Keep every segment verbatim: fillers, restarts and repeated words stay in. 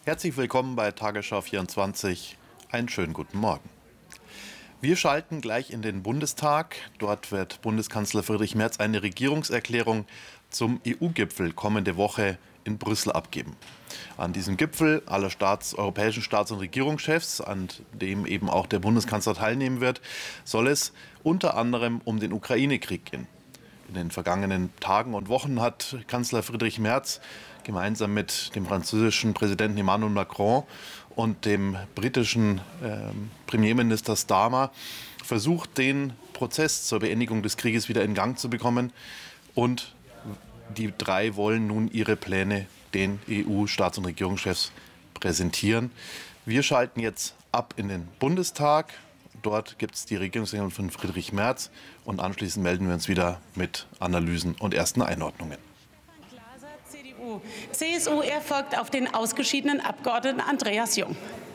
Herzlich willkommen bei Tagesschau vierundzwanzig. Einen schönen guten Morgen. Wir schalten gleich in den Bundestag. Dort wird Bundeskanzler Friedrich Merz eine Regierungserklärung zum E U-Gipfel kommende Woche in Brüssel abgeben. An diesem Gipfel aller Staats-, europäischen Staats- und Regierungschefs, an dem eben auch der Bundeskanzler teilnehmen wird, soll es unter anderem um den Ukraine-Krieg gehen. In den vergangenen Tagen und Wochen hat Kanzler Friedrich Merz gemeinsam mit dem französischen Präsidenten Emmanuel Macron und dem britischen äh, Premierminister Starmer versucht, den Prozess zur Beendigung des Krieges wieder in Gang zu bekommen. Und die drei wollen nun ihre Pläne den E U-Staats- und Regierungschefs präsentieren. Wir schalten jetzt ab in den Bundestag. Dort gibt es die Regierungserklärung von Friedrich Merz und anschließend melden wir uns wieder mit Analysen und ersten Einordnungen. C D U. C S U, er folgt auf den ausgeschiedenen Abgeordneten Andreas Jung.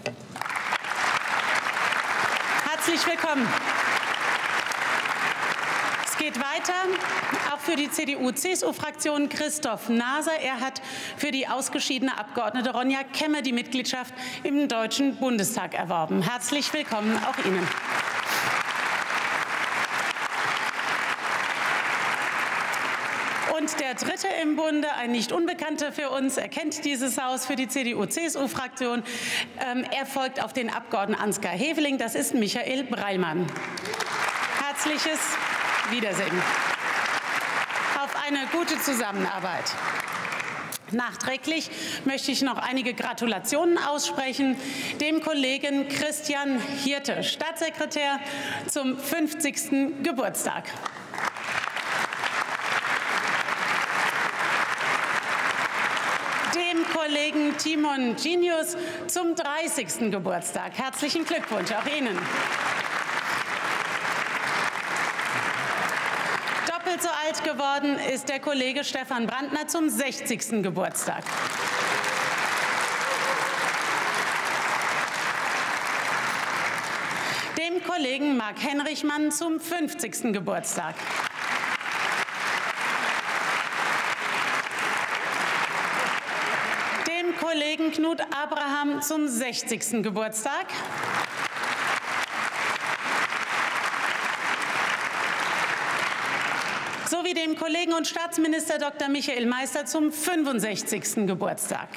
Herzlich willkommen. Es geht weiter, auch für die C D U-C S U-Fraktion Christoph Naser. Er hat für die ausgeschiedene Abgeordnete Ronja Kemmer die Mitgliedschaft im Deutschen Bundestag erworben. Herzlich willkommen auch Ihnen. Und der Dritte im Bunde, ein nicht Unbekannter für uns, er kennt dieses Haus für die C D U-C S U-Fraktion. Ähm, er folgt auf den Abgeordneten Ansgar Heveling, das ist Michael Breilmann. Herzliches Wiedersehen. Auf eine gute Zusammenarbeit. Nachträglich möchte ich noch einige Gratulationen aussprechen. Dem Kollegen Christian Hirte, Staatssekretär, zum fünfzigsten Geburtstag. Dem Kollegen Timon Genius zum dreißigsten Geburtstag. Herzlichen Glückwunsch auch Ihnen. Doppelt so alt geworden ist der Kollege Stefan Brandner zum sechzigsten Geburtstag. Dem Kollegen Marc Henrichmann zum fünfzigsten Geburtstag. Dem Kollegen Knut Abraham zum sechzigsten Geburtstag. Sowie dem Kollegen und Staatsminister Doktor Michael Meister zum fünfundsechzigsten Geburtstag.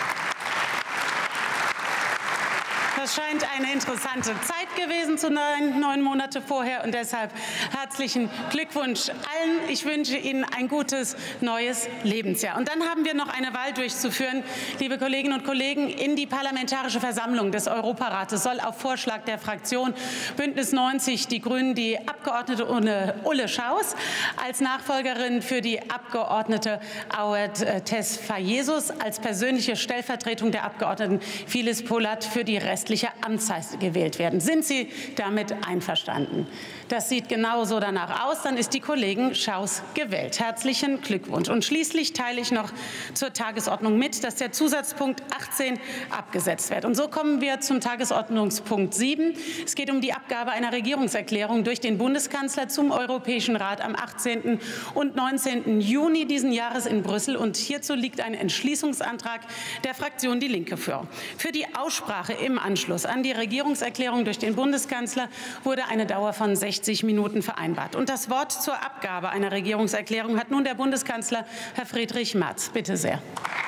Das scheint eine interessante Zeit gewesen zu sein, neun Monate vorher. Und deshalb herzlichen Glückwunsch allen. Ich wünsche Ihnen ein gutes neues Lebensjahr. Und dann haben wir noch eine Wahl durchzuführen, liebe Kolleginnen und Kollegen. In die Parlamentarische Versammlung des Europarates soll auf Vorschlag der Fraktion Bündnis neunzig Die Grünen die Abgeordnete Ulle Schaus als Nachfolgerin für die Abgeordnete Auet Tesfayesus als persönliche Stellvertretung der Abgeordneten Phyllis Polat für die restliche Amtszeit gewählt werden. Sind Sie damit einverstanden? Das sieht genauso danach aus. Dann ist die Kollegin Schaus gewählt. Herzlichen Glückwunsch. Und schließlich teile ich noch zur Tagesordnung mit, dass der Zusatzpunkt achtzehn abgesetzt wird. Und so kommen wir zum Tagesordnungspunkt sieben. Es geht um die Abgabe einer Regierungserklärung durch den Bundeskanzler zum Europäischen Rat am achtzehnten und neunzehnten Juni diesen Jahres in Brüssel. Und hierzu liegt ein Entschließungsantrag der Fraktion Die Linke vor. Für die Aussprache im Anschluss an die Regierungserklärung durch den Bundeskanzler wurde eine Dauer von sechzig Minuten vereinbart. Und das Wort zur Abgabe einer Regierungserklärung hat nun der Bundeskanzler, Herr Friedrich Merz. Bitte sehr.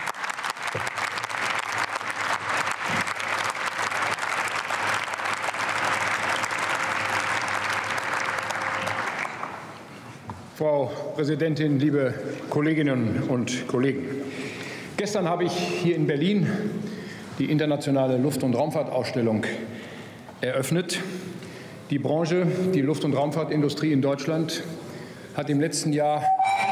Frau Präsidentin, liebe Kolleginnen und Kollegen! Gestern habe ich hier in Berlin die internationale Luft- und Raumfahrtausstellung eröffnet. Die Branche, die Luft- und Raumfahrtindustrie in Deutschland, hat im letzten Jahr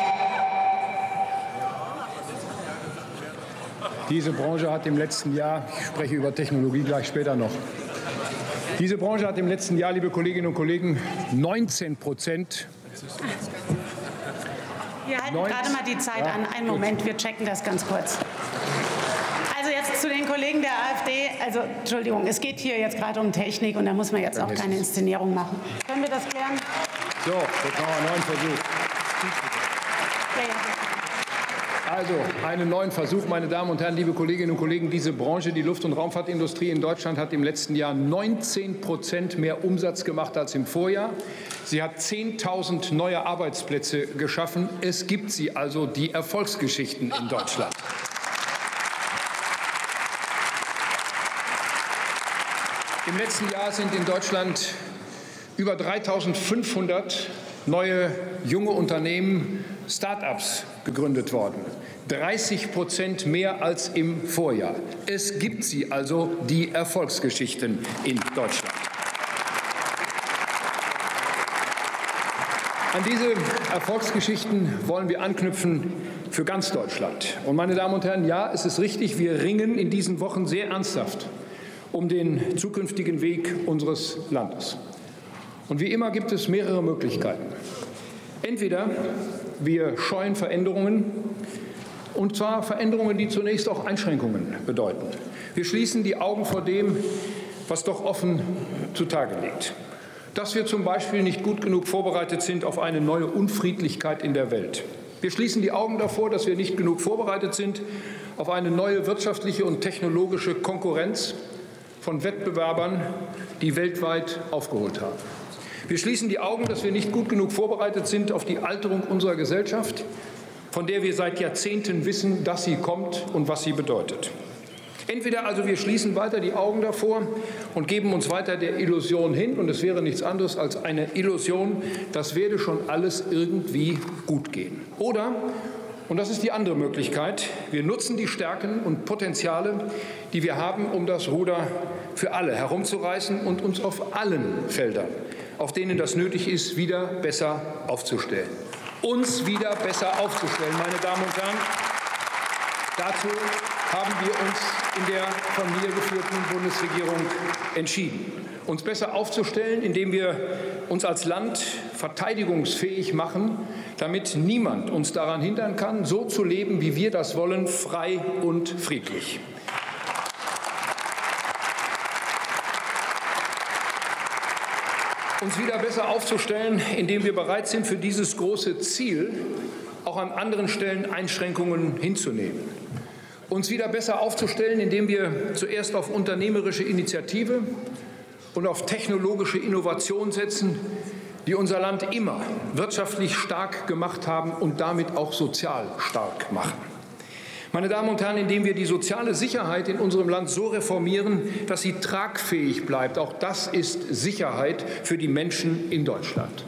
diese Branche hat im letzten Jahr, ich spreche über Technologie gleich später noch, diese Branche hat im letzten Jahr, liebe Kolleginnen und Kollegen, neunzehn Prozent. Wir halten gerade mal die Zeit an. Einen Moment, wir checken das ganz kurz. Also jetzt zu den Kollegen der AfD. Also Entschuldigung, es geht hier jetzt gerade um Technik und da muss man jetzt auch keine Inszenierung machen. Können wir das klären? So, jetzt machen wir einen neuen Versuch. Ja, ja. Also einen neuen Versuch, meine Damen und Herren, liebe Kolleginnen und Kollegen. Diese Branche, die Luft- und Raumfahrtindustrie in Deutschland, hat im letzten Jahr neunzehn Prozent mehr Umsatz gemacht als im Vorjahr. Sie hat zehntausend neue Arbeitsplätze geschaffen. Es gibt sie also, die Erfolgsgeschichten in Deutschland. Im letzten Jahr sind in Deutschland über dreitausendfünfhundert neue junge Unternehmen, Start-ups, gegründet worden. dreißig Prozent mehr als im Vorjahr. Es gibt sie also, die Erfolgsgeschichten in Deutschland. An diese Erfolgsgeschichten wollen wir anknüpfen für ganz Deutschland. Und meine Damen und Herren, ja, es ist richtig, wir ringen in diesen Wochen sehr ernsthaft um den zukünftigen Weg unseres Landes. Und wie immer gibt es mehrere Möglichkeiten. Entweder wir scheuen Veränderungen, und zwar Veränderungen, die zunächst auch Einschränkungen bedeuten. Wir schließen die Augen vor dem, was doch offen zutage liegt. Dass wir zum Beispiel nicht gut genug vorbereitet sind auf eine neue Unfriedlichkeit in der Welt. Wir schließen die Augen davor, dass wir nicht genug vorbereitet sind auf eine neue wirtschaftliche und technologische Konkurrenz von Wettbewerbern, die weltweit aufgeholt haben. Wir schließen die Augen, dass wir nicht gut genug vorbereitet sind auf die Alterung unserer Gesellschaft, von der wir seit Jahrzehnten wissen, dass sie kommt und was sie bedeutet. Entweder also wir schließen weiter die Augen davor und geben uns weiter der Illusion hin, und es wäre nichts anderes als eine Illusion, das werde schon alles irgendwie gut gehen. Oder, und das ist die andere Möglichkeit, wir nutzen die Stärken und Potenziale, die wir haben, um das Ruder für alle herumzureißen und uns auf allen Feldern, auf denen das nötig ist, wieder besser aufzustellen. Uns wieder besser aufzustellen, meine Damen und Herren. Dazu haben wir uns in der von mir geführten Bundesregierung entschieden. Uns besser aufzustellen, indem wir uns als Land verteidigungsfähig machen, damit niemand uns daran hindern kann, so zu leben, wie wir das wollen, frei und friedlich. Uns wieder besser aufzustellen, indem wir bereit sind, für dieses große Ziel auch an anderen Stellen Einschränkungen hinzunehmen. Uns wieder besser aufzustellen, indem wir zuerst auf unternehmerische Initiative und auf technologische Innovation setzen, die unser Land immer wirtschaftlich stark gemacht haben und damit auch sozial stark machen. Meine Damen und Herren, indem wir die soziale Sicherheit in unserem Land so reformieren, dass sie tragfähig bleibt. Auch das ist Sicherheit für die Menschen in Deutschland.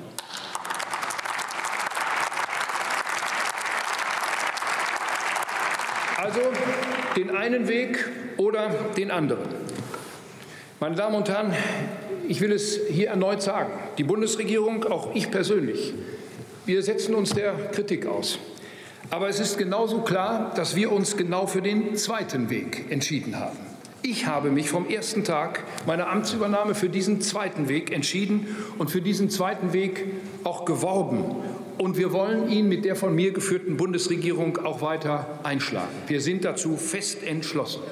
Also den einen Weg oder den anderen. Meine Damen und Herren, ich will es hier erneut sagen. Die Bundesregierung, auch ich persönlich, wir setzen uns der Kritik aus. Aber es ist genauso klar, dass wir uns genau für den zweiten Weg entschieden haben. Ich habe mich vom ersten Tag meiner Amtsübernahme für diesen zweiten Weg entschieden und für diesen zweiten Weg auch geworben. Und wir wollen ihn mit der von mir geführten Bundesregierung auch weiter einschlagen. Wir sind dazu fest entschlossen.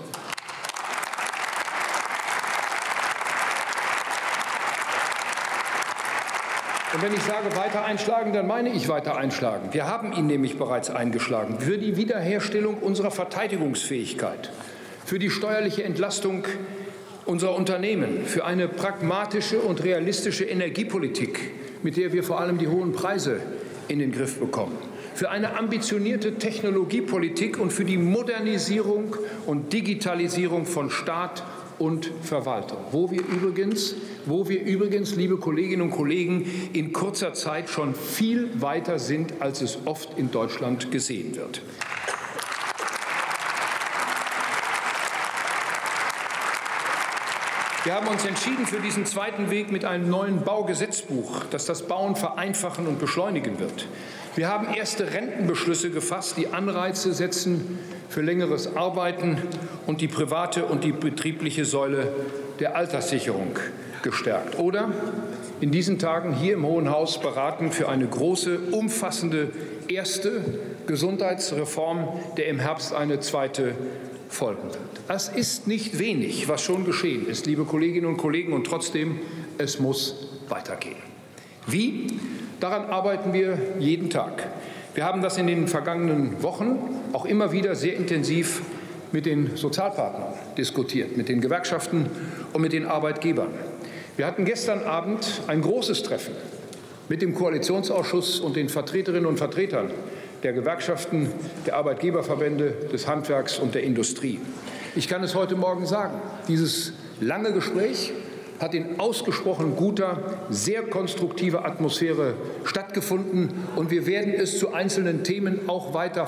Und wenn ich sage weiter einschlagen, dann meine ich weiter einschlagen. Wir haben ihn nämlich bereits eingeschlagen für die Wiederherstellung unserer Verteidigungsfähigkeit, für die steuerliche Entlastung unserer Unternehmen, für eine pragmatische und realistische Energiepolitik, mit der wir vor allem die hohen Preise in den Griff bekommen, für eine ambitionierte Technologiepolitik und für die Modernisierung und Digitalisierung von Staat und Verwaltung, wo wir übrigens, wo wir übrigens, liebe Kolleginnen und Kollegen, in kurzer Zeit schon viel weiter sind, als es oft in Deutschland gesehen wird. Wir haben uns entschieden für diesen zweiten Weg mit einem neuen Baugesetzbuch, das das Bauen vereinfachen und beschleunigen wird. Wir haben erste Rentenbeschlüsse gefasst, die Anreize setzen für längeres Arbeiten und die private und die betriebliche Säule der Alterssicherung gestärkt. Oder in diesen Tagen hier im Hohen Haus beraten für eine große, umfassende erste Gesundheitsreform, der im Herbst eine zweite folgen wird. Es ist nicht wenig, was schon geschehen ist, liebe Kolleginnen und Kollegen, und trotzdem, es muss weitergehen. Wie? Daran arbeiten wir jeden Tag. Wir haben das in den vergangenen Wochen auch immer wieder sehr intensiv mit den Sozialpartnern diskutiert, mit den Gewerkschaften und mit den Arbeitgebern. Wir hatten gestern Abend ein großes Treffen mit dem Koalitionsausschuss und den Vertreterinnen und Vertretern der Gewerkschaften, der Arbeitgeberverbände, des Handwerks und der Industrie. Ich kann es heute Morgen sagen, dieses lange Gespräch hat in ausgesprochen guter, sehr konstruktiver Atmosphäre stattgefunden, und wir werden es zu einzelnen Themen auch weiter